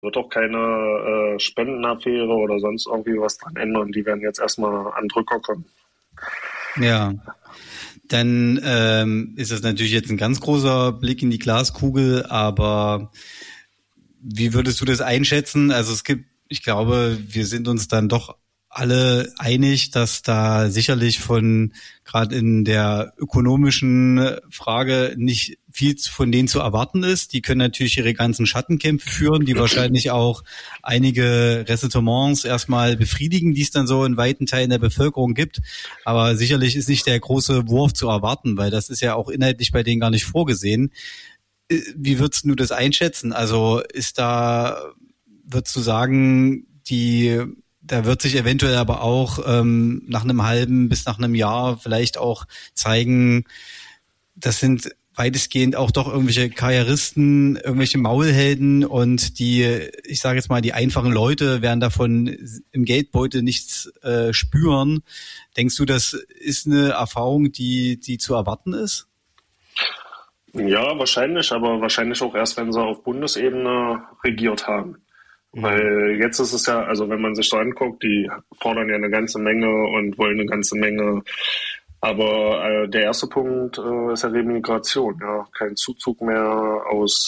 Wird auch keine Spendenaffäre oder sonst irgendwie was dran ändern. Die werden jetzt erstmal an Drücker kommen. Ja, dann ist das natürlich jetzt ein ganz großer Blick in die Glaskugel, aber wie würdest du das einschätzen? Also ich glaube, wir sind uns dann doch alle einig, dass da sicherlich gerade in der ökonomischen Frage nicht viel von denen zu erwarten ist. Die können natürlich ihre ganzen Schattenkämpfe führen, die wahrscheinlich auch einige Ressentiments erstmal befriedigen, die es dann so in weiten Teilen der Bevölkerung gibt. Aber sicherlich ist nicht der große Wurf zu erwarten, weil das ist ja auch inhaltlich bei denen gar nicht vorgesehen. Wie würdest du das einschätzen? Also würdest du sagen, da wird sich eventuell aber auch nach einem halben bis nach einem Jahr vielleicht auch zeigen, das sind weitestgehend auch doch irgendwelche Karrieristen, irgendwelche Maulhelden und ich sage jetzt mal, die einfachen Leute werden davon im Geldbeutel nichts spüren. Denkst du, das ist eine Erfahrung, die zu erwarten ist? Ja, wahrscheinlich, aber wahrscheinlich auch erst, wenn sie auf Bundesebene regiert haben. Weil jetzt ist es ja, also wenn man sich so anguckt, die fordern ja eine ganze Menge und wollen eine ganze Menge. Aber der erste Punkt ist ja Remigration, ja. Kein Zuzug mehr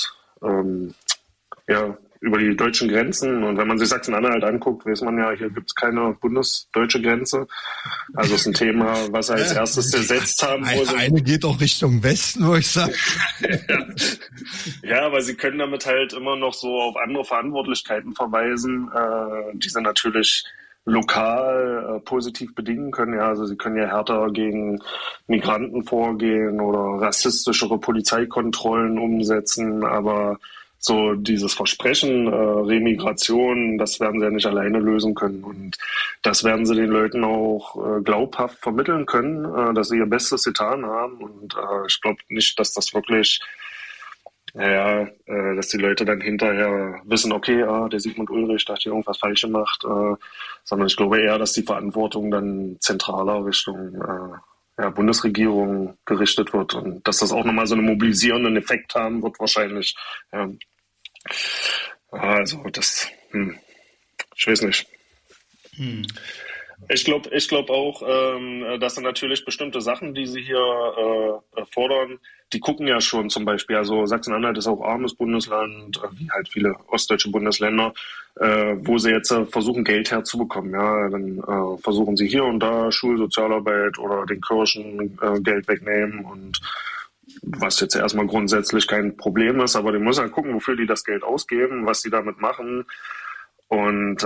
über die deutschen Grenzen. Und wenn man sich Sachsen-Anhalt anguckt, weiß man ja, hier gibt's keine bundesdeutsche Grenze. Also ist ein Thema, was sie als erstes gesetzt haben. Eine geht auch Richtung Westen, wo ich sage. Ja, aber sie können damit halt immer noch so auf andere Verantwortlichkeiten verweisen, die sie natürlich lokal positiv bedingen können. Ja, also sie können ja härter gegen Migranten vorgehen oder rassistischere Polizeikontrollen umsetzen, aber so dieses Versprechen, Remigration, das werden sie ja nicht alleine lösen können. Und das werden sie den Leuten auch glaubhaft vermitteln können, dass sie ihr Bestes getan haben. Und ich glaube nicht, dass das wirklich, dass die Leute dann hinterher wissen, okay, der Sigmund Ulrich, da hat hier irgendwas falsch gemacht. Sondern ich glaube eher, dass die Verantwortung dann zentraler Richtung Bundesregierung gerichtet wird. Und dass das auch nochmal so einen mobilisierenden Effekt haben wird wahrscheinlich. Ja. Also das, ich weiß nicht. Ich glaube auch, dass dann natürlich bestimmte Sachen, die sie hier fordern, die gucken ja schon zum Beispiel, also Sachsen-Anhalt ist auch armes Bundesland, wie halt viele ostdeutsche Bundesländer, wo sie jetzt versuchen, Geld herzubekommen. Ja, dann versuchen sie hier und da Schulsozialarbeit oder den Kirchen Geld wegnehmen und was jetzt erstmal grundsätzlich kein Problem ist, aber die muss halt gucken, wofür die das Geld ausgeben, was die damit machen. Und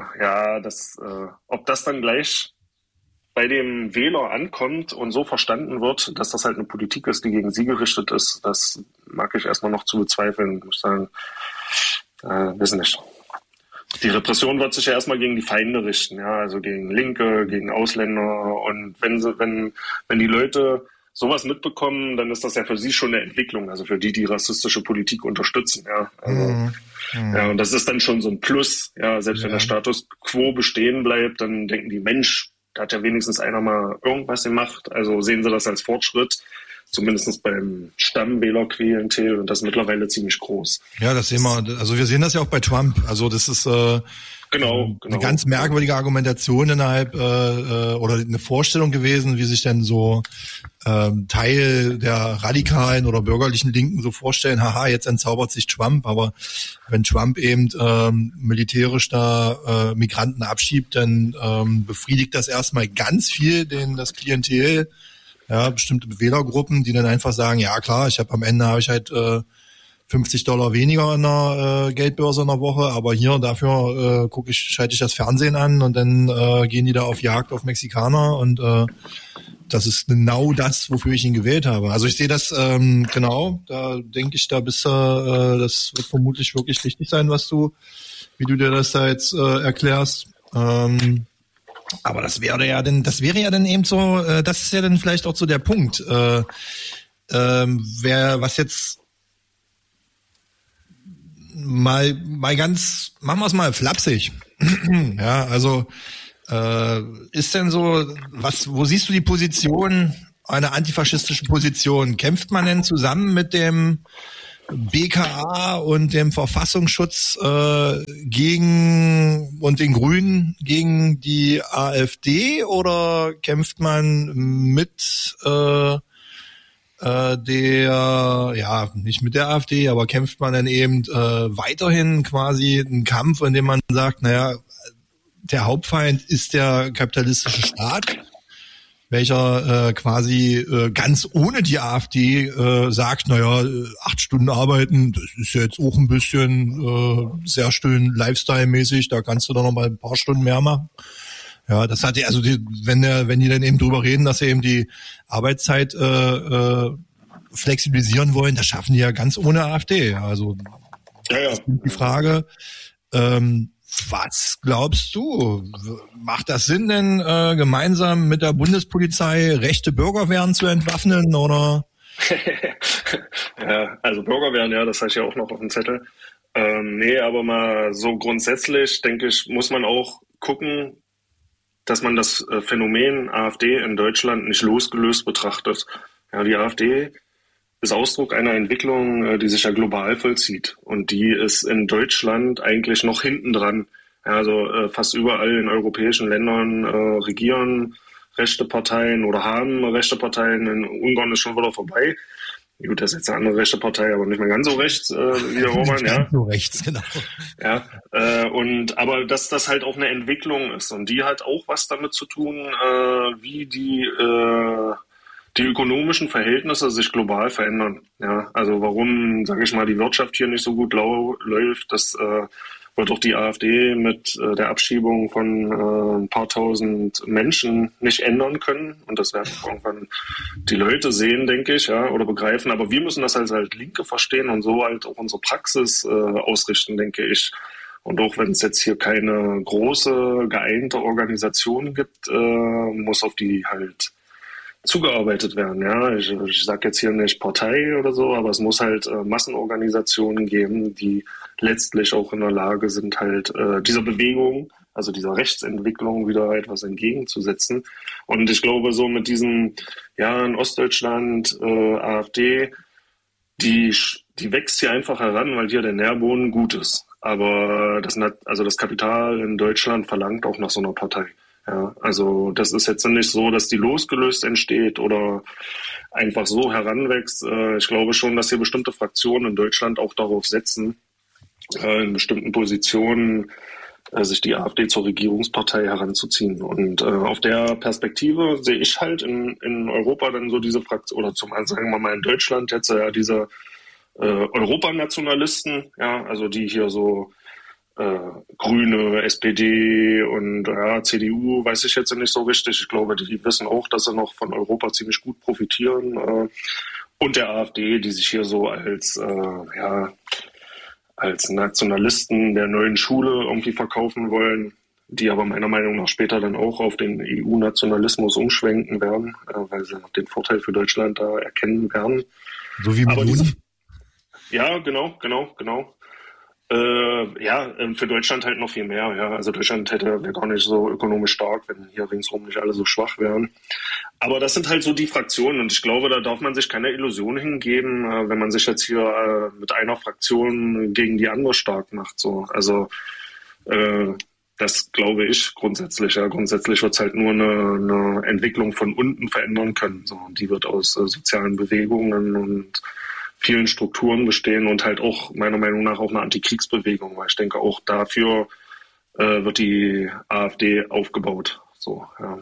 ob das dann gleich bei dem Wähler ankommt und so verstanden wird, dass das halt eine Politik ist, die gegen sie gerichtet ist, das mag ich erstmal noch zu bezweifeln. Ich muss sagen, wissen nicht. Die Repression wird sich ja erstmal gegen die Feinde richten, ja, also gegen Linke, gegen Ausländer. Und wenn die Leute sowas mitbekommen, dann ist das ja für sie schon eine Entwicklung, also für die rassistische Politik unterstützen, ja. Also, ja, und das ist dann schon so ein Plus, ja, selbst wenn der Status quo bestehen bleibt, dann denken die, Mensch, da hat ja wenigstens einer mal irgendwas gemacht, also sehen sie das als Fortschritt, zumindest beim Stammwählerklientel, und das ist mittlerweile ziemlich groß. Ja, das sehen wir, also wir sehen das ja auch bei Trump, also das ist Genau. Eine ganz merkwürdige Argumentation innerhalb oder eine Vorstellung gewesen, wie sich denn so Teil der radikalen oder bürgerlichen Linken so vorstellen, haha, jetzt entzaubert sich Trump, aber wenn Trump eben militärisch da Migranten abschiebt, dann befriedigt das erstmal ganz viel das Klientel, ja, bestimmte Wählergruppen, die dann einfach sagen, ja klar, am Ende habe ich halt $50 weniger in der Geldbörse in der Woche, aber hier dafür schalte ich das Fernsehen an und dann gehen die da auf Jagd auf Mexikaner und das ist genau das, wofür ich ihn gewählt habe. Also ich sehe das genau, da denke ich, das wird vermutlich wirklich richtig sein, wie du dir das da jetzt erklärst. Aber das wäre ja dann eben so, das ist ja dann vielleicht auch so der Punkt, was jetzt machen wir es mal flapsig. Ja, also ist denn so, wo siehst du die Position, eine antifaschistische Position? Kämpft man denn zusammen mit dem BKA und dem Verfassungsschutz gegen und den Grünen gegen die AfD, oder kämpft man mit nicht mit der AfD, aber kämpft man dann eben weiterhin quasi einen Kampf, in dem man sagt, naja, der Hauptfeind ist der kapitalistische Staat, welcher quasi ganz ohne die AfD sagt, naja, 8 Stunden arbeiten, das ist jetzt auch ein bisschen sehr schön Lifestyle-mäßig, da kannst du doch noch mal ein paar Stunden mehr machen. Ja, das hat also wenn die dann eben drüber reden, dass sie eben die Arbeitszeit flexibilisieren wollen, das schaffen die ja ganz ohne AfD. Also die Frage, was glaubst du? Macht das Sinn denn, gemeinsam mit der Bundespolizei rechte Bürgerwehren zu entwaffnen, oder? Ja, also Bürgerwehren, ja, das habe ich ja auch noch auf dem Zettel. Nee, aber mal so grundsätzlich, denke ich, muss man auch gucken, dass man das Phänomen AfD in Deutschland nicht losgelöst betrachtet. Ja, die AfD ist Ausdruck einer Entwicklung, die sich ja global vollzieht. Und die ist in Deutschland eigentlich noch hinten dran. Ja, also fast überall in europäischen Ländern regieren rechte Parteien oder haben rechte Parteien. In Ungarn ist schon wieder vorbei. Gut, das ist jetzt eine andere rechte Partei, aber nicht mehr ganz so rechts wie der Roman. Nicht ganz so rechts, genau. Ja, aber dass das halt auch eine Entwicklung ist. Und die hat auch was damit zu tun, wie die ökonomischen Verhältnisse sich global verändern. Ja, also warum, sage ich mal, die Wirtschaft hier nicht so gut läuft, das wird auch die AfD mit der Abschiebung von ein paar tausend Menschen nicht ändern können. Und das werden irgendwann die Leute sehen, denke ich, ja, oder begreifen. Aber wir müssen das als halt Linke verstehen und so halt auch unsere Praxis ausrichten, denke ich. Und auch wenn es jetzt hier keine große, geeinte Organisation gibt, muss auf die halt zugearbeitet werden. Ja, ich sage jetzt hier nicht Partei oder so, aber es muss halt Massenorganisationen geben, die letztlich auch in der Lage sind, halt dieser Bewegung, also dieser Rechtsentwicklung wieder etwas entgegenzusetzen. Und ich glaube, so mit diesem, ja, in Ostdeutschland AfD, die wächst hier einfach heran, weil hier der Nährboden gut ist. Aber das Kapital in Deutschland verlangt auch nach so einer Partei. Ja, also das ist jetzt nicht so, dass die losgelöst entsteht oder einfach so heranwächst. Ich glaube schon, dass hier bestimmte Fraktionen in Deutschland auch darauf setzen, in bestimmten Positionen sich die AfD zur Regierungspartei heranzuziehen. Und auf der Perspektive sehe ich halt in Europa dann so diese Fraktion, oder sagen wir mal in Deutschland jetzt ja diese Europanationalisten, ja, also die hier so Grüne, SPD und ja, CDU weiß ich jetzt nicht so richtig. Ich glaube, die wissen auch, dass sie noch von Europa ziemlich gut profitieren. Und der AfD, die sich hier so als Nationalisten der neuen Schule irgendwie verkaufen wollen, die aber meiner Meinung nach später dann auch auf den EU-Nationalismus umschwenken werden, weil sie den Vorteil für Deutschland da erkennen werden. So wie Meloni? Ja, genau. Für Deutschland halt noch viel mehr. Ja, also Deutschland wäre gar nicht so ökonomisch stark, wenn hier ringsrum nicht alle so schwach wären. Aber das sind halt so die Fraktionen und ich glaube, da darf man sich keine Illusion hingeben, wenn man sich jetzt hier mit einer Fraktion gegen die andere stark macht. So, also das glaube ich grundsätzlich. Ja, grundsätzlich wird es halt nur eine Entwicklung von unten verändern können. So, und die wird aus sozialen Bewegungen und vielen Strukturen bestehen und halt auch meiner Meinung nach auch eine Antikriegsbewegung, weil ich denke auch dafür wird die AfD aufgebaut. So, ja.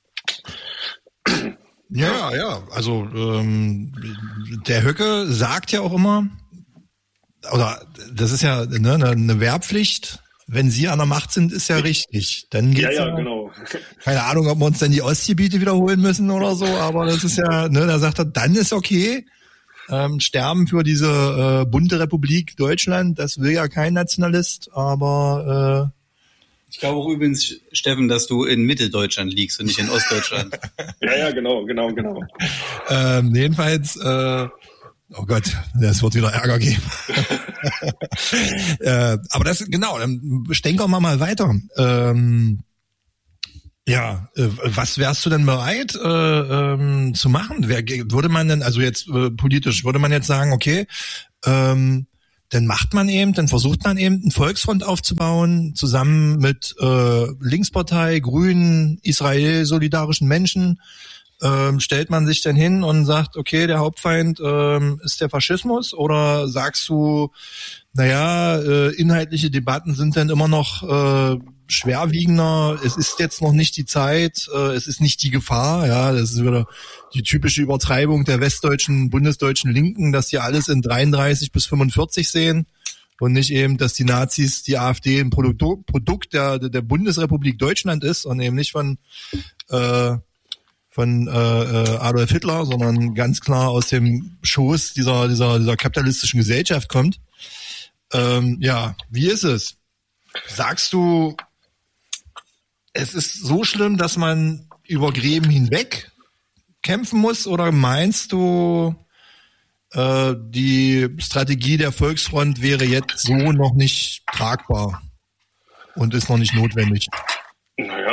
Ja, also der Höcke sagt ja auch immer, oder das ist ja eine Wehrpflicht, wenn Sie an der Macht sind, ist ja richtig. Dann geht's ja, genau. Keine Ahnung, ob wir uns dann die Ostgebiete wiederholen müssen oder so, aber das ist ja, da sagt er, dann ist okay. Sterben für diese bunte Republik Deutschland, das will ja kein Nationalist, aber ich glaube auch übrigens, Steffen, dass du in Mitteldeutschland liegst und nicht in Ostdeutschland. Ja, genau. Jedenfalls, oh Gott, das wird wieder Ärger geben. Aber das, genau, dann denken wir mal weiter. Was wärst du denn bereit zu machen? Würde man denn, also jetzt politisch, würde man jetzt sagen, okay, dann versucht man eben einen Volksfront aufzubauen, zusammen mit Linkspartei, Grünen, Israel, solidarischen Menschen, stellt man sich dann hin und sagt, okay, der Hauptfeind ist der Faschismus, oder sagst du, inhaltliche Debatten sind dann immer noch schwerwiegender, es ist jetzt noch nicht die Zeit, es ist nicht die Gefahr, ja, das ist wieder die typische Übertreibung der bundesdeutschen Linken, dass die alles in 33 bis 45 sehen und nicht eben, dass die Nazis, die AfD ein Produkt der Bundesrepublik Deutschland ist und eben nicht von Adolf Hitler, sondern ganz klar aus dem Schoß dieser kapitalistischen Gesellschaft kommt. Wie ist es? Sagst du, es ist so schlimm, dass man über Gräben hinweg kämpfen muss, oder meinst du, die Strategie der Volksfront wäre jetzt so noch nicht tragbar und ist noch nicht notwendig? Naja,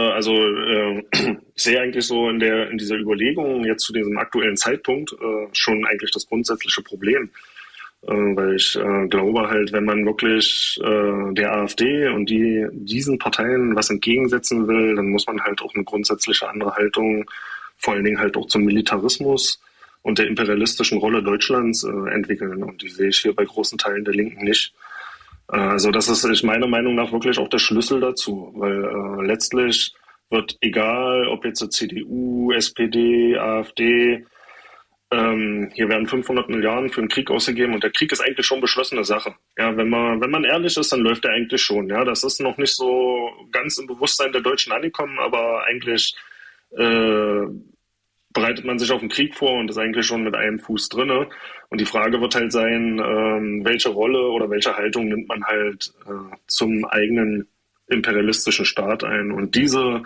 ich sehe eigentlich so in dieser Überlegung jetzt zu diesem aktuellen Zeitpunkt schon eigentlich das grundsätzliche Problem. Weil ich glaube halt, wenn man wirklich der AfD und diesen Parteien was entgegensetzen will, dann muss man halt auch eine grundsätzliche andere Haltung, vor allen Dingen halt auch zum Militarismus und der imperialistischen Rolle Deutschlands entwickeln. Und die sehe ich hier bei großen Teilen der Linken nicht. Also das ist meiner Meinung nach wirklich auch der Schlüssel dazu, weil letztlich wird, egal ob jetzt die CDU, SPD, AfD, hier werden 500 Milliarden für den Krieg ausgegeben, und der Krieg ist eigentlich schon beschlossene Sache. Ja, wenn man ehrlich ist, dann läuft der eigentlich schon. Ja, das ist noch nicht so ganz im Bewusstsein der Deutschen angekommen, aber eigentlich bereitet man sich auf den Krieg vor und ist eigentlich schon mit einem Fuß drinne. Und die Frage wird halt sein, welche Rolle oder welche Haltung nimmt man halt zum eigenen imperialistischen Staat ein. Und diese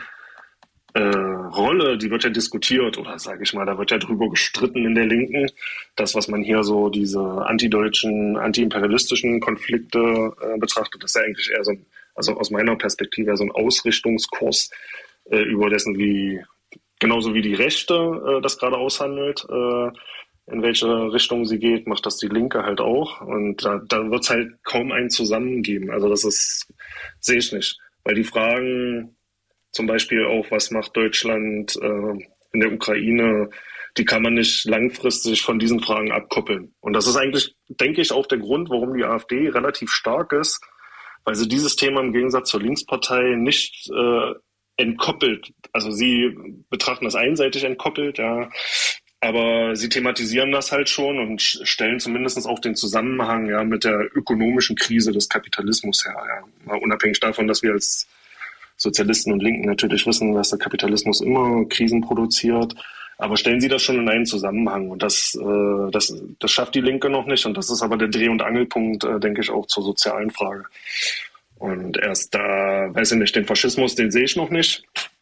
Rolle, die wird ja diskutiert, oder sage ich mal, da wird ja drüber gestritten in der Linken. Das, was man hier so diese antideutschen, antiimperialistischen Konflikte betrachtet, das ist ja eigentlich eher also aus meiner Perspektive so ein Ausrichtungskurs über dessen, genauso wie die Rechte das gerade aushandelt, in welche Richtung sie geht, macht das die Linke halt auch. Und da wird es halt kaum ein Zusammen geben. Also sehe ich nicht. Weil die Fragen, zum Beispiel auch, was macht Deutschland in der Ukraine, die kann man nicht langfristig von diesen Fragen abkoppeln. Und das ist eigentlich, denke ich, auch der Grund, warum die AfD relativ stark ist, weil sie dieses Thema im Gegensatz zur Linkspartei nicht entkoppelt. Also sie betrachten das einseitig entkoppelt, ja, aber sie thematisieren das halt schon und stellen zumindest auch den Zusammenhang mit der ökonomischen Krise des Kapitalismus her. Ja. Mal unabhängig davon, dass wir als Sozialisten und Linken natürlich wissen, dass der Kapitalismus immer Krisen produziert, aber stellen sie das schon in einen Zusammenhang, und das schafft die Linke noch nicht, und das ist aber der Dreh- und Angelpunkt, denke ich, auch zur sozialen Frage. Und erst da, weiß ich nicht, den Faschismus, den sehe ich noch nicht.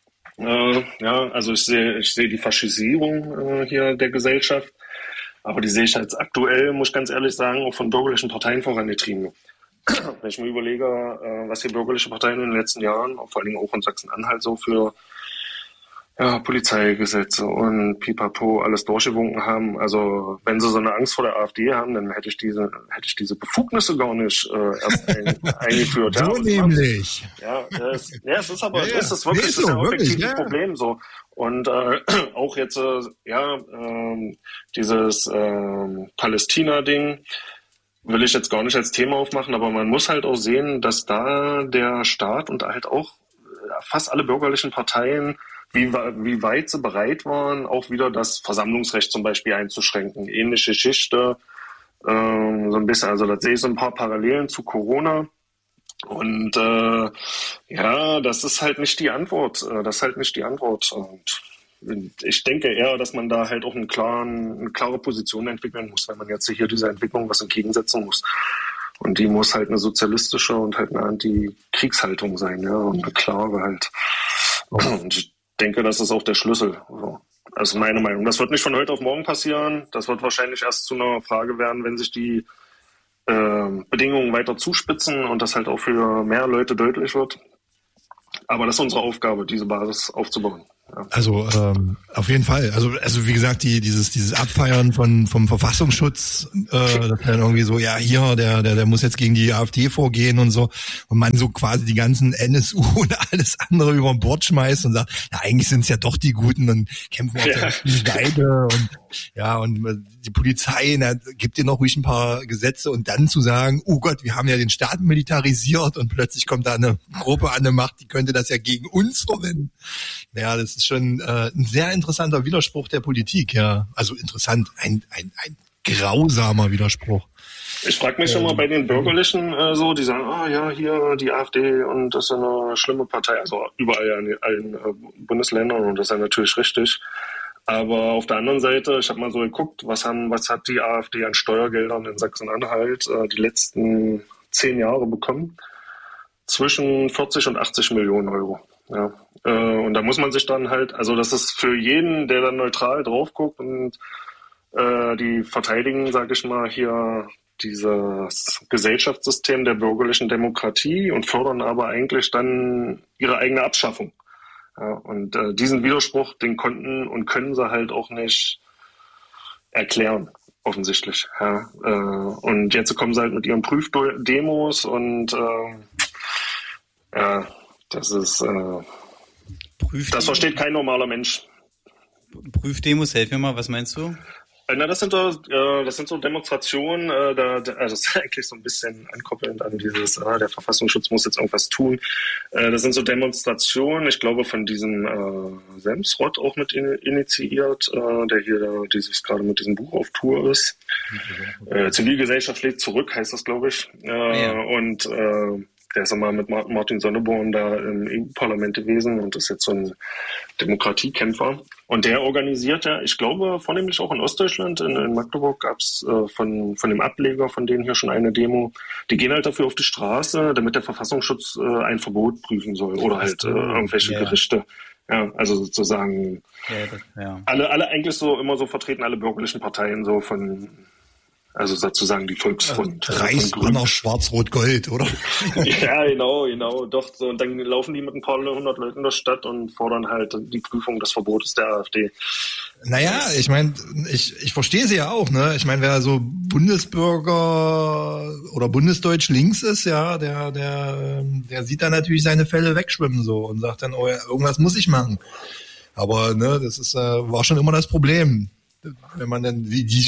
Also ich sehe die Faschisierung hier der Gesellschaft, aber die sehe ich jetzt aktuell, muss ich ganz ehrlich sagen, auch von bürgerlichen Parteien vorangetrieben. Wenn ich mir überlege, was die bürgerliche Parteien in den letzten Jahren, vor allen Dingen auch in Sachsen-Anhalt, so für Polizeigesetze und Pipapo alles durchgewunken haben. Also wenn sie so eine Angst vor der AfD haben, dann hätte ich diese Befugnisse gar nicht erst eingeführt. So nämlich. Es ist aber, es ist wirklich, das ist ja objektiv ein Problem so. Und auch jetzt, dieses Palästina-Ding will ich jetzt gar nicht als Thema aufmachen, aber man muss halt auch sehen, dass da der Staat und halt auch fast alle bürgerlichen Parteien, wie weit sie bereit waren, auch wieder das Versammlungsrecht zum Beispiel einzuschränken. Ähnliche Geschichte, so ein bisschen, also da sehe ich so ein paar Parallelen zu Corona. Und das ist halt nicht die Antwort. Und ich denke eher, dass man da halt auch eine klare Position entwickeln muss, wenn man jetzt hier dieser Entwicklung was entgegensetzen muss. Und die muss halt eine sozialistische und halt eine Anti-Kriegshaltung sein, ja, und eine klare halt. Und ich denke, das ist auch der Schlüssel. Also meine Meinung. Das wird nicht von heute auf morgen passieren. Das wird wahrscheinlich erst zu einer Frage werden, wenn sich die Bedingungen weiter zuspitzen und das halt auch für mehr Leute deutlich wird. Aber das ist unsere Aufgabe, diese Basis aufzubauen. Also auf jeden Fall. Also wie gesagt, dieses Abfeiern vom Verfassungsschutz, das dann irgendwie so, ja hier, der muss jetzt gegen die AfD vorgehen und so, und man so quasi die ganzen NSU und alles andere über Bord schmeißt und sagt, ja eigentlich sind es ja doch die Guten und kämpfen auf der richtigen Seite und die Polizei, gibt dir noch ruhig ein paar Gesetze, und dann zu sagen, oh Gott, wir haben ja den Staat militarisiert und plötzlich kommt da eine Gruppe an der Macht, die könnte das ja gegen uns verwenden. Ja, das ist schon ein sehr interessanter Widerspruch der Politik, ja. Also interessant, ein grausamer Widerspruch. Ich frage mich schon mal bei den Bürgerlichen so, die sagen, ja, hier die AfD und das ist eine schlimme Partei, also überall in allen Bundesländern, und das ist ja natürlich richtig. Aber auf der anderen Seite, ich habe mal so geguckt, was hat die AfD an Steuergeldern in Sachsen-Anhalt die letzten 10 Jahre bekommen? Zwischen 40 und 80 Millionen Euro. Ja. Und da muss man sich dann halt, also das ist für jeden, der dann neutral drauf guckt und die verteidigen, sage ich mal, hier dieses Gesellschaftssystem der bürgerlichen Demokratie und fördern aber eigentlich dann ihre eigene Abschaffung. Ja, und diesen Widerspruch, den konnten und können sie halt auch nicht erklären, offensichtlich. Ja. Und jetzt kommen sie halt mit ihren Prüfdemos und ja, das ist das versteht kein normaler Mensch. Prüfdemos, helf mir mal, was meinst du? Na, das sind so Demonstrationen, also das ist eigentlich so ein bisschen ankoppelnd an dieses, der Verfassungsschutz muss jetzt irgendwas tun. Das sind so Demonstrationen, ich glaube von diesem Semsrott auch mit initiiert, der hier dieses gerade mit diesem Buch auf Tour ist. Zivilgesellschaft schlägt zurück, heißt das, glaube ich. Und der ist einmal mit Martin Sonneborn da im EU-Parlament gewesen und ist jetzt so ein Demokratiekämpfer. Und der organisiert ja, ich glaube, vornehmlich auch in Ostdeutschland, in Magdeburg gab es von dem Ableger von denen hier schon eine Demo. Die gehen halt dafür auf die Straße, damit der Verfassungsschutz ein Verbot prüfen soll oder halt irgendwelche Gerichte. Ja, also sozusagen alle eigentlich so immer so vertreten, alle bürgerlichen Parteien so von... Also sozusagen die Volksfront. Reichsbanner Schwarz-Rot-Gold, oder? Ja, genau, doch. So. Und dann laufen die mit ein paar 100 Leuten in der Stadt und fordern halt die Prüfung des Verbotes der AfD. Naja, ich meine, ich verstehe sie ja auch, ne? Ich meine, wer so Bundesbürger oder Bundesdeutsch links ist, ja, der sieht da natürlich seine Fälle wegschwimmen so und sagt dann, oh ja, irgendwas muss ich machen. Aber ne, das ist war schon immer das Problem. Wenn man dann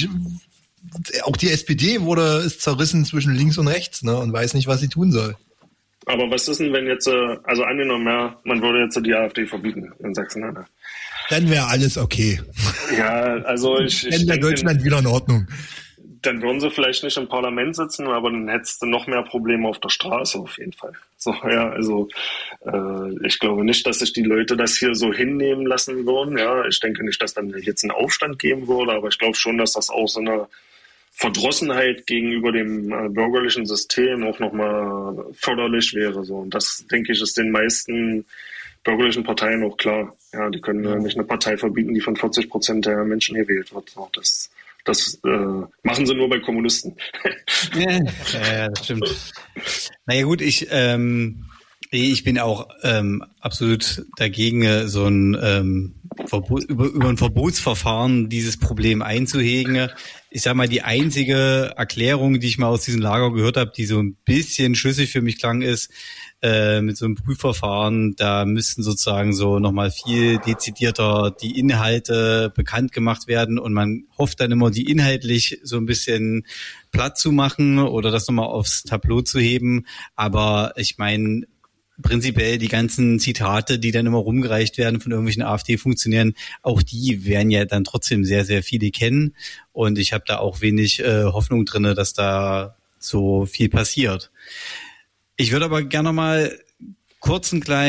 auch die SPD ist zerrissen zwischen links und rechts, ne, und weiß nicht, was sie tun soll. Aber was ist denn, wenn jetzt, also angenommen, ja, man würde jetzt die AfD verbieten in Sachsen-Anhalt? Dann wäre alles okay. Ja, also dann wäre Deutschland wieder in Ordnung. Dann würden sie vielleicht nicht im Parlament sitzen, aber dann hättest du noch mehr Probleme auf der Straße auf jeden Fall. So, ja, also ich glaube nicht, dass sich die Leute das hier so hinnehmen lassen würden. Ja, ich denke nicht, dass dann jetzt einen Aufstand geben würde, aber ich glaube schon, dass das auch so eine Verdrossenheit gegenüber dem bürgerlichen System auch nochmal förderlich wäre. So. Und das, denke ich, ist den meisten bürgerlichen Parteien auch klar. Ja, die können nicht eine Partei verbieten, die von 40% der Menschen gewählt wird. So, das machen sie nur bei Kommunisten. Ja, das stimmt. Naja gut, ich bin auch absolut dagegen, so ein über ein Verbotsverfahren dieses Problem einzuhegen. Ich sag mal, die einzige Erklärung, die ich mal aus diesem Lager gehört habe, die so ein bisschen schlüssig für mich klang, ist, mit so einem Prüfverfahren, da müssten sozusagen so nochmal viel dezidierter die Inhalte bekannt gemacht werden und man hofft dann immer, die inhaltlich so ein bisschen platt zu machen oder das nochmal aufs Tableau zu heben. Aber ich meine, prinzipiell die ganzen Zitate, die dann immer rumgereicht werden von irgendwelchen AfD-Funktionären, auch die werden ja dann trotzdem sehr, sehr viele kennen. Und ich habe da auch wenig Hoffnung drinne, dass da so viel passiert. Ich würde aber gerne mal kurz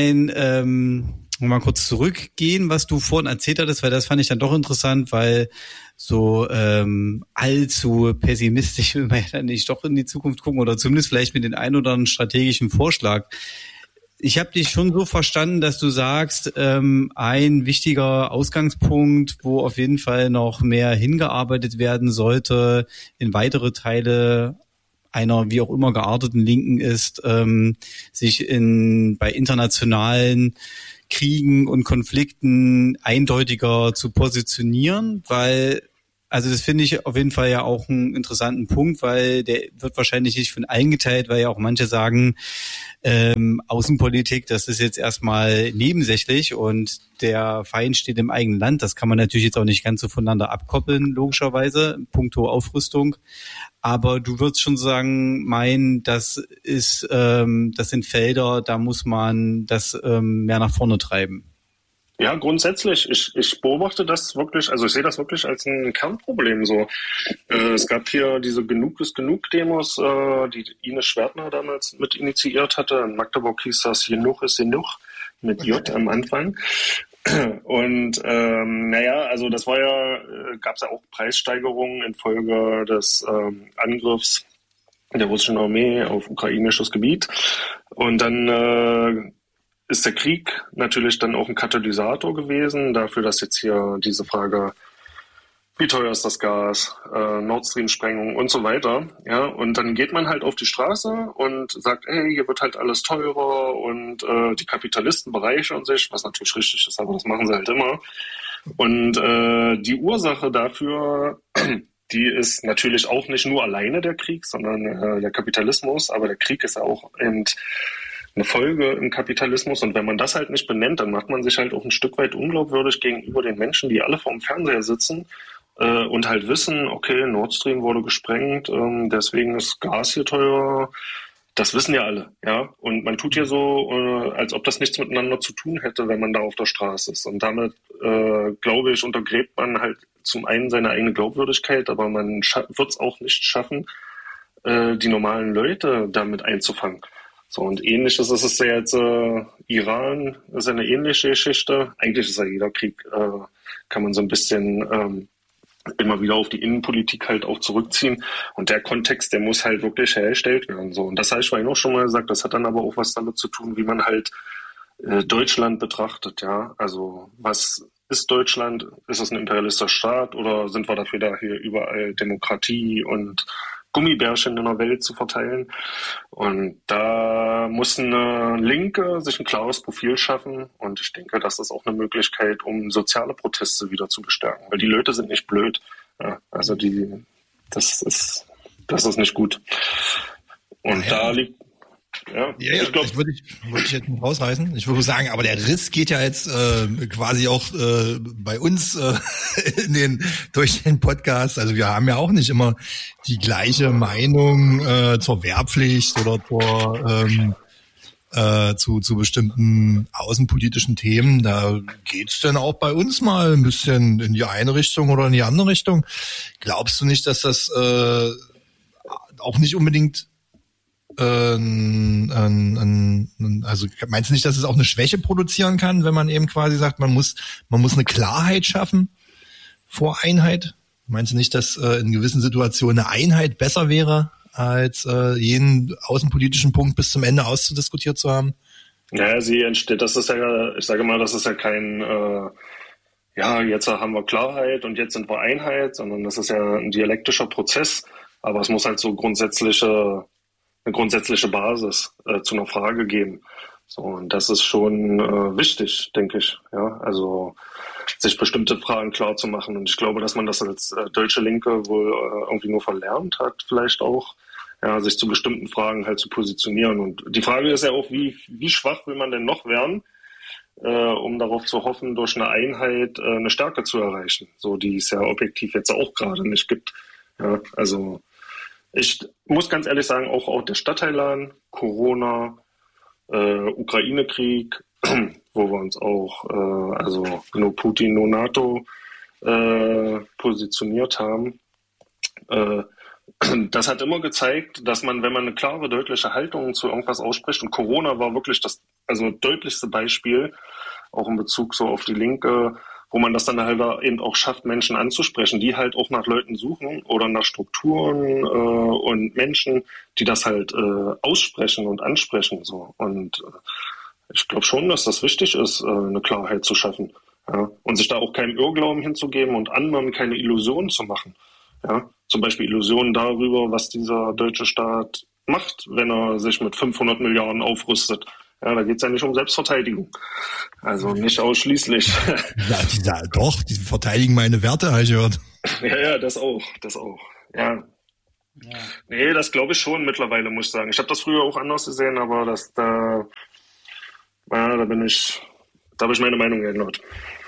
mal kurz zurückgehen, was du vorhin erzählt hattest, weil das fand ich dann doch interessant, weil so allzu pessimistisch will man ja dann nicht doch in die Zukunft gucken oder zumindest vielleicht mit den ein oder anderen strategischen Vorschlag. Ich habe dich schon so verstanden, dass du sagst, ein wichtiger Ausgangspunkt, wo auf jeden Fall noch mehr hingearbeitet werden sollte, in weitere Teile einer wie auch immer gearteten Linken ist, sich bei internationalen Kriegen und Konflikten eindeutiger zu positionieren, weil, also das finde ich auf jeden Fall ja auch einen interessanten Punkt, weil der wird wahrscheinlich nicht von allen geteilt, weil ja auch manche sagen, Außenpolitik, das ist jetzt erstmal nebensächlich und der Feind steht im eigenen Land. Das kann man natürlich jetzt auch nicht ganz so voneinander abkoppeln, logischerweise, puncto Aufrüstung. Aber du würdest schon sagen, das sind Felder, da muss man das mehr nach vorne treiben. Ja, grundsätzlich. Ich beobachte das wirklich, also ich sehe das wirklich als ein Kernproblem so. Es gab hier diese Genug ist Genug-Demos, die Ines Schwertner damals mit initiiert hatte. In Magdeburg hieß das Genug ist Genug mit J am Anfang. Und also das war ja, gab es ja auch Preissteigerungen infolge des Angriffs der russischen Armee auf ukrainisches Gebiet. Und dann ist der Krieg natürlich dann auch ein Katalysator gewesen dafür, dass jetzt hier diese Frage, wie teuer ist das Gas, Nord Stream-Sprengung und so weiter, ja, und dann geht man halt auf die Straße und sagt, ey, hier wird halt alles teurer und die Kapitalisten bereichern sich, was natürlich richtig ist, aber das machen sie halt immer. Und die Ursache dafür, die ist natürlich auch nicht nur alleine der Krieg, sondern der Kapitalismus, aber der Krieg ist ja auch eben eine Folge im Kapitalismus, und wenn man das halt nicht benennt, dann macht man sich halt auch ein Stück weit unglaubwürdig gegenüber den Menschen, die alle vorm Fernseher sitzen und halt wissen, okay, Nord Stream wurde gesprengt, deswegen ist Gas hier teurer. Das wissen ja alle, ja. Und man tut hier so, als ob das nichts miteinander zu tun hätte, wenn man da auf der Straße ist. Und damit, glaube ich, untergräbt man halt zum einen seine eigene Glaubwürdigkeit, aber man wird es auch nicht schaffen, die normalen Leute damit einzufangen. So, und ähnliches ist es ja jetzt, Iran ist eine ähnliche Geschichte. Eigentlich ist ja jeder Krieg, kann man so ein bisschen immer wieder auf die Innenpolitik halt auch zurückziehen. Und der Kontext, der muss halt wirklich hergestellt werden. So. Und das habe ich vorhin auch schon mal gesagt, das hat dann aber auch was damit zu tun, wie man halt Deutschland betrachtet, ja. Also was ist Deutschland? Ist es ein imperialistischer Staat oder sind wir dafür da, hier überall Demokratie und Gummibärchen in der Welt zu verteilen? Und da muss eine Linke sich ein klares Profil schaffen, und ich denke, das ist auch eine Möglichkeit, um soziale Proteste wieder zu bestärken, weil die Leute sind nicht blöd. Ja, also das ist nicht gut. Und da liegt, ich glaube, würde ich jetzt nicht rausreißen. Ich würde sagen, aber der Riss geht ja jetzt quasi auch bei uns durch den Podcast. Also wir haben ja auch nicht immer die gleiche Meinung zur Wehrpflicht oder zu bestimmten außenpolitischen Themen. Da geht's dann auch bei uns mal ein bisschen in die eine Richtung oder in die andere Richtung. Glaubst du nicht, dass das auch nicht unbedingt also meinst du nicht, dass es auch eine Schwäche produzieren kann, wenn man eben quasi sagt, man muss eine Klarheit schaffen vor Einheit? Meinst du nicht, dass in gewissen Situationen eine Einheit besser wäre, als jeden außenpolitischen Punkt bis zum Ende auszudiskutiert zu haben? Ja, sie entsteht, das ist ja, ich sage mal, das ist ja kein jetzt haben wir Klarheit und jetzt sind wir Einheit, sondern das ist ja ein dialektischer Prozess, aber es muss halt so eine grundsätzliche Basis zu einer Frage geben. So, und das ist schon wichtig, denke ich. Ja, also sich bestimmte Fragen klar zu machen. Und ich glaube, dass man das als deutsche Linke wohl irgendwie nur verlernt hat, vielleicht auch, ja, sich zu bestimmten Fragen halt zu positionieren. Und die Frage ist ja auch, wie schwach will man denn noch werden, um darauf zu hoffen, durch eine Einheit eine Stärke zu erreichen, so die es ja objektiv jetzt auch gerade nicht gibt. Ja, also ich muss ganz ehrlich sagen, auch der Stadtteilplan, Corona, Ukraine-Krieg, wo wir uns auch, no Putin, no NATO, positioniert haben, das hat immer gezeigt, dass man, wenn man eine klare, deutliche Haltung zu irgendwas ausspricht, und Corona war wirklich das deutlichste Beispiel, auch in Bezug so auf die Linke, wo man das dann halt eben auch schafft, Menschen anzusprechen, die halt auch nach Leuten suchen oder nach Strukturen und Menschen, die das halt aussprechen und ansprechen. So. Und ich glaube schon, dass das wichtig ist, eine Klarheit zu schaffen. Ja? Und sich da auch keinen Irrglauben hinzugeben und anderen keine Illusionen zu machen. Ja? Zum Beispiel Illusionen darüber, was dieser deutsche Staat macht, wenn er sich mit 500 Milliarden aufrüstet. Ja, da geht es ja nicht um Selbstverteidigung. Also nicht ausschließlich. Ja, doch, die verteidigen meine Werte, habe ich gehört. Ja, das auch. Ja. Nee, das glaube ich schon mittlerweile, muss ich sagen. Ich habe das früher auch anders gesehen, aber da habe ich meine Meinung geändert.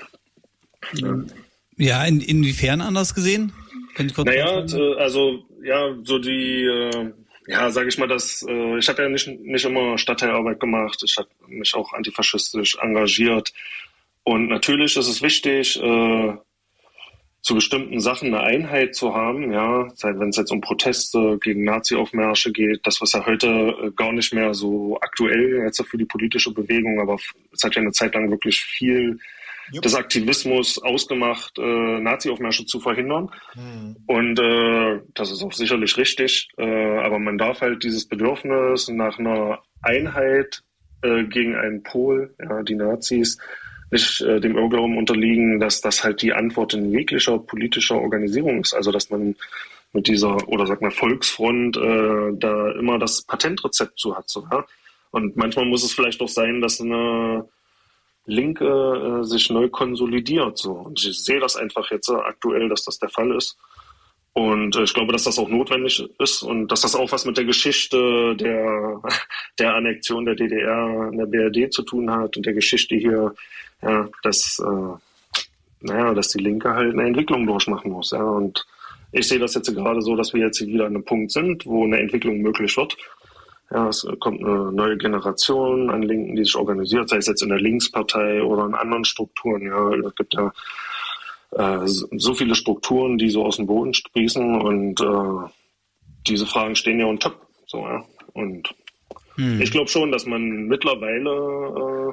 Ja, inwiefern anders gesehen? Naja, so die, sage ich mal, ich habe ja nicht immer Stadtteilarbeit gemacht, ich habe mich auch antifaschistisch engagiert und natürlich ist es wichtig, zu bestimmten Sachen eine Einheit zu haben, ja, wenn es jetzt um Proteste gegen Nazi-Aufmärsche geht, das was ja heute gar nicht mehr so aktuell jetzt für die politische Bewegung, aber es hat ja eine Zeit lang wirklich viel des Aktivismus ausgemacht, Nazi-Aufmärsche zu verhindern. Und das ist auch sicherlich richtig, aber man darf halt dieses Bedürfnis nach einer Einheit gegen einen Pol, ja, die Nazis, nicht dem Irrglauben unterliegen, dass das halt die Antwort in jeglicher politischer Organisation ist. Also dass man mit dieser, oder sag mal Volksfront, da immer das Patentrezept zu hat. So, ja? Und manchmal muss es vielleicht auch sein, dass eine Linke sich neu konsolidiert. So. Und ich sehe das einfach jetzt aktuell, dass das der Fall ist. Und ich glaube, dass das auch notwendig ist und dass das auch was mit der Geschichte der Annexion der DDR in der BRD zu tun hat und der Geschichte hier, ja, dass die Linke halt eine Entwicklung durchmachen muss. Ja. Und ich sehe das jetzt gerade so, dass wir jetzt wieder an einem Punkt sind, wo eine Entwicklung möglich wird. Ja, es kommt eine neue Generation an Linken, die sich organisiert, sei es jetzt in der Linkspartei oder in anderen Strukturen. Ja, es gibt ja so viele Strukturen, die so aus dem Boden sprießen und diese Fragen stehen ja on top. So, ja. Und ich glaube schon, dass man mittlerweile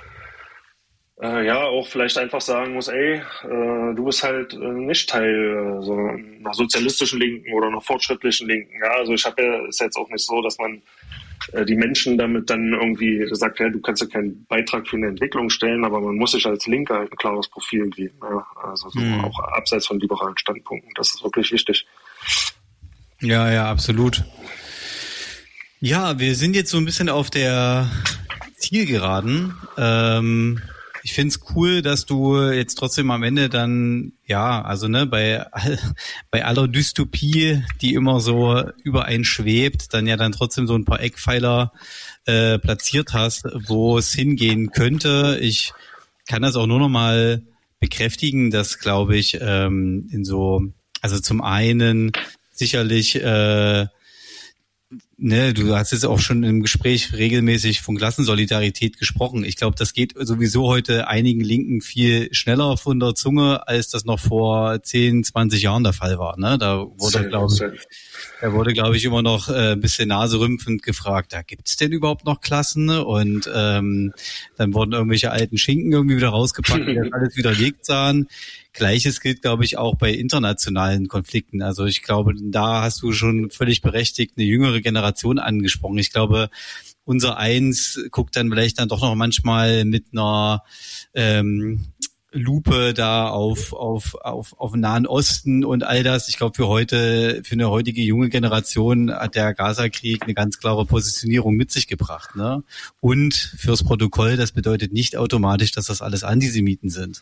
auch vielleicht einfach sagen muss, du bist halt nicht Teil so einer sozialistischen Linken oder einer fortschrittlichen Linken. Ja, also ist jetzt auch nicht so, dass man die Menschen damit dann irgendwie sagt, ja, du kannst ja keinen Beitrag für eine Entwicklung stellen, aber man muss sich als Linke halt ein klares Profil geben. Ja? Also so auch abseits von liberalen Standpunkten. Das ist wirklich wichtig. Ja, absolut. Ja, wir sind jetzt so ein bisschen auf der Zielgeraden. Ich find's cool, dass du jetzt trotzdem am Ende dann, bei aller Dystopie, die immer so über einen schwebt, dann trotzdem so ein paar Eckpfeiler platziert hast, wo es hingehen könnte. Ich kann das auch nur noch mal bekräftigen, dass, glaube ich, zum einen sicherlich du hast jetzt auch schon im Gespräch regelmäßig von Klassensolidarität gesprochen. Ich glaube, das geht sowieso heute einigen Linken viel schneller von der Zunge, als das noch vor 10, 20 Jahren der Fall war. Ne? Da wurde, glaube ich, immer noch ein bisschen naserümpfend gefragt, da gibt's denn überhaupt noch Klassen? Und dann wurden irgendwelche alten Schinken irgendwie wieder rausgepackt, die das alles widerlegt sahen. Gleiches gilt, glaube ich, auch bei internationalen Konflikten. Also ich glaube, da hast du schon völlig berechtigt eine jüngere Generation angesprochen. Ich glaube, unser Eins guckt dann vielleicht dann doch noch manchmal mit einer Lupe da auf Nahen Osten und all das. Ich glaube, für eine heutige junge Generation hat der Gaza-Krieg eine ganz klare Positionierung mit sich gebracht. Ne? Und fürs Protokoll, das bedeutet nicht automatisch, dass das alles Antisemiten sind.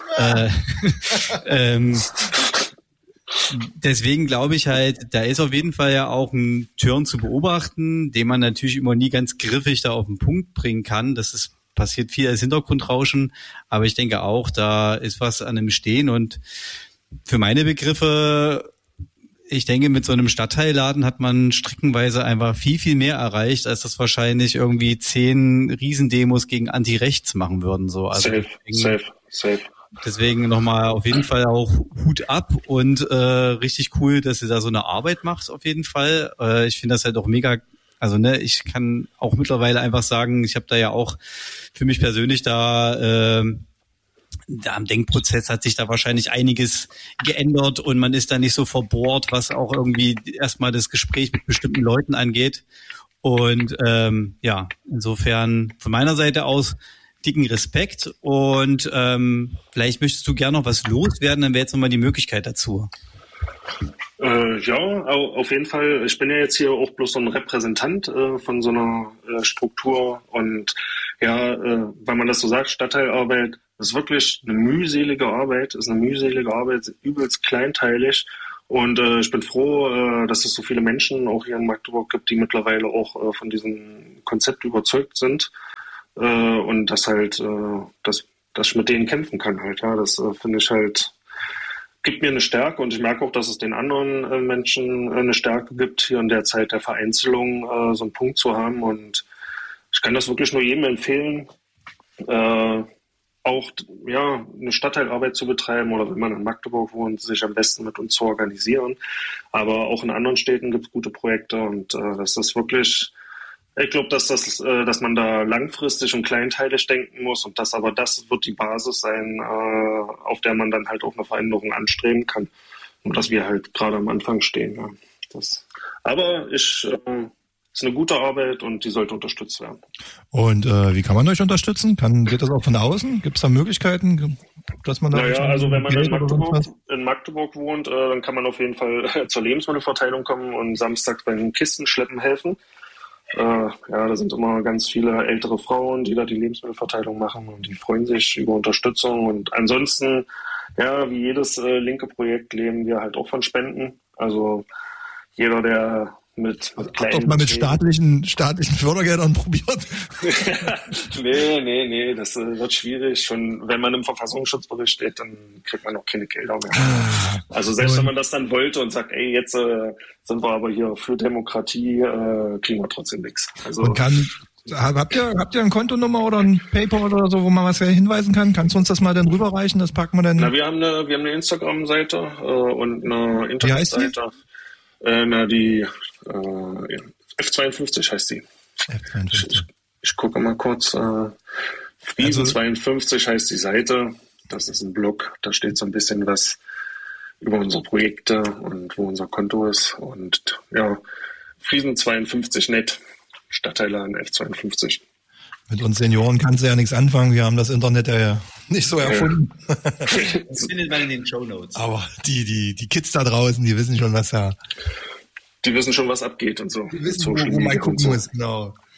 Deswegen glaube ich halt, da ist auf jeden Fall ja auch ein Turn zu beobachten, den man natürlich immer nie ganz griffig da auf den Punkt bringen kann. Passiert viel als Hintergrundrauschen, aber ich denke auch, da ist was an dem Stehen und für meine Begriffe, ich denke, mit so einem Stadtteilladen hat man streckenweise einfach viel, viel mehr erreicht, als das wahrscheinlich irgendwie 10 Riesendemos gegen Anti-Rechts machen würden. So. Also Safe. Deswegen nochmal auf jeden Fall auch Hut ab und richtig cool, dass ihr da so eine Arbeit macht auf jeden Fall. Ich finde das halt auch mega. Also ich kann auch mittlerweile einfach sagen, ich habe da ja auch für mich persönlich da am Denkprozess hat sich da wahrscheinlich einiges geändert und man ist da nicht so verbohrt, was auch irgendwie erstmal das Gespräch mit bestimmten Leuten angeht. Und insofern von meiner Seite aus dicken Respekt und vielleicht möchtest du gerne noch was loswerden, dann wäre jetzt nochmal die Möglichkeit dazu. Ja, auf jeden Fall. Ich bin ja jetzt hier auch bloß so ein Repräsentant von so einer Struktur und ja, weil man das so sagt, Stadtteilarbeit ist wirklich eine mühselige Arbeit, übelst kleinteilig und ich bin froh, dass es so viele Menschen auch hier in Magdeburg gibt, die mittlerweile auch von diesem Konzept überzeugt sind und dass halt, dass ich mit denen kämpfen kann halt, ja, das finde ich halt gibt mir eine Stärke und ich merke auch, dass es den anderen Menschen eine Stärke gibt, hier in der Zeit der Vereinzelung so einen Punkt zu haben und ich kann das wirklich nur jedem empfehlen, auch ja eine Stadtteilarbeit zu betreiben oder wenn man in Magdeburg wohnt, sich am besten mit uns zu organisieren. Aber auch in anderen Städten gibt es gute Projekte und das ist wirklich, ich glaube, dass man da langfristig und kleinteilig denken muss und das wird die Basis sein, auf der man dann halt auch eine Veränderung anstreben kann. Und dass wir halt gerade am Anfang stehen. Ja. Aber ist eine gute Arbeit und die sollte unterstützt werden. Und wie kann man euch unterstützen? Geht das auch von außen? Gibt es da Möglichkeiten, dass man da? Naja, also wenn man in Magdeburg wohnt, dann kann man auf jeden Fall zur Lebensmittelverteilung kommen und samstags beim Kistenschleppen helfen. Ja, da sind immer ganz viele ältere Frauen, die da die Lebensmittelverteilung machen und die freuen sich über Unterstützung. Und ansonsten, ja, wie jedes linke Projekt leben wir halt auch von Spenden. Also jeder, der mit kleinen... Habt doch mal mit staatlichen Fördergeldern probiert? Nee, das wird schwierig. Schon wenn man im Verfassungsschutzbericht steht, dann kriegt man auch keine Gelder mehr. Also selbst wenn man das dann wollte und sagt, ey, jetzt sind wir aber hier für Demokratie, kriegen wir trotzdem nichts. Also habt ihr eine Kontonummer oder ein PayPal oder so, wo man was hinweisen kann? Kannst du uns das mal dann rüberreichen? Das packen wir dann. Na, wir haben eine Instagram-Seite und eine Internetseite. Die F52 heißt die. F52. Ich gucke mal kurz. Friesen 52 heißt die Seite. Das ist ein Blog. Da steht so ein bisschen was über unsere Projekte und wo unser Konto ist. Und ja, Friesen 52 net. Stadtteiler an F52. Mit uns Senioren kannst du ja nichts anfangen. Wir haben das Internet ja nicht so erfunden. Das findet man in den Shownotes. Aber die Kids da draußen, die wissen schon, was da... Die wissen schon, was abgeht und so. Die wissen, wo man gucken muss, genau.